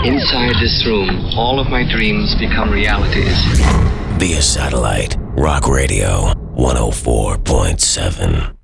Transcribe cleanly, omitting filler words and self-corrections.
Inside this room, all of my dreams become realities. Via satellite, Rock Radio 104.7.